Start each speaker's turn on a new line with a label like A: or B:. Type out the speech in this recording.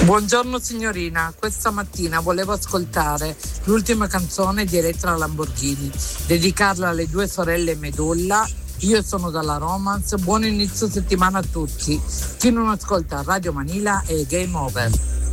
A: Buongiorno signorina, questa mattina volevo ascoltare l'ultima canzone di Elettra Lamborghini, dedicarla alle due sorelle Medulla. Io sono dalla Romance, buon inizio settimana a tutti. Chi non ascolta Radio Manila è game over.